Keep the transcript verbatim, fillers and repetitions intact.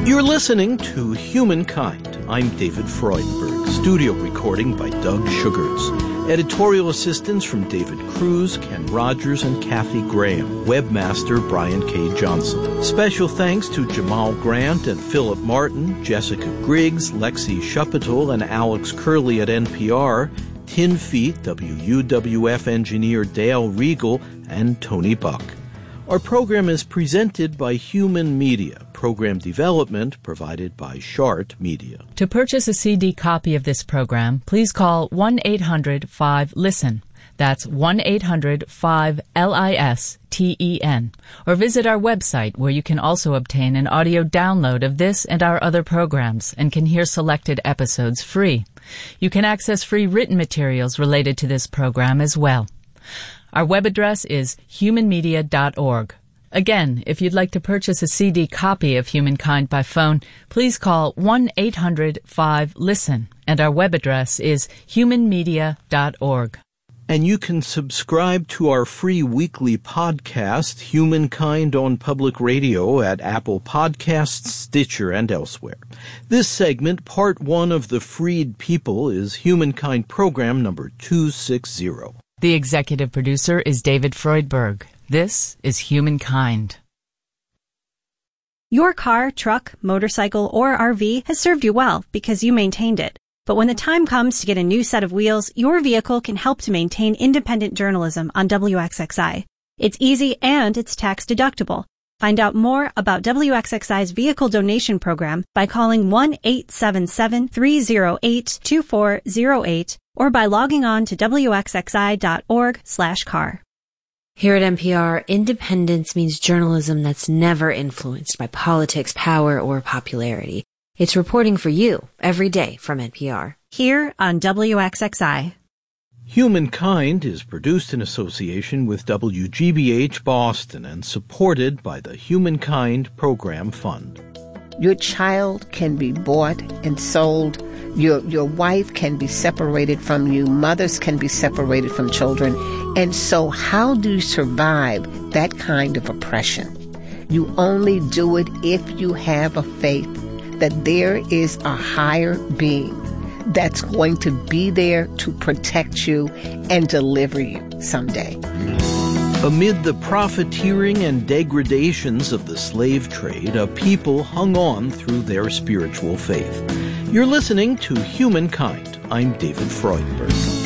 You're listening to Humankind. I'm David Freudberg. Studio recording by Doug Sugars. Editorial assistance from David Cruz, Ken Rogers, and Kathy Graham. Webmaster Brian K. Johnson. Special thanks to Jamal Grant and Philip Martin, Jessica Griggs, Lexi Shupatel, and Alex Curley at N P R, Tin Feet, W U W F engineer Dale Regal, and Tony Buck. Our program is presented by Human Media. Program development provided by Shart Media. To purchase a C D copy of this program, please call one eight hundred five listen. That's one eight hundred five L I S T E N. Or visit our website where you can also obtain an audio download of this and our other programs and can hear selected episodes free. You can access free written materials related to this program as well. Our web address is human media dot org. Again, if you'd like to purchase a C D copy of Humankind by phone, please call one eight hundred five listen, and our web address is human media dot org. And you can subscribe to our free weekly podcast, Humankind on Public Radio, at Apple Podcasts, Stitcher, and elsewhere. This segment, part one of The Freed People, is Humankind program number two sixty. The executive producer is David Freudberg. This is Humankind. Your car, truck, motorcycle, or R V has served you well because you maintained it. But when the time comes to get a new set of wheels, your vehicle can help to maintain independent journalism on W X X I. It's easy and it's tax deductible. Find out more about W X X I's vehicle donation program by calling one eight seven seven, three oh eight, two four oh eight or by logging on to W X X I dot org slash car. Here at N P R, independence means journalism that's never influenced by politics, power, or popularity. It's reporting for you every day from N P R. Here on W X X I. Humankind is produced in association with W G B H Boston and supported by the Humankind Program Fund. Your child can be bought and sold. Your your wife can be separated from you. Mothers can be separated from children. And so how do you survive that kind of oppression? You only do it if you have a faith that there is a higher being that's going to be there to protect you and deliver you someday. Amid the profiteering and degradations of the slave trade, a people hung on through their spiritual faith. You're listening to Humankind. I'm David Freudberg.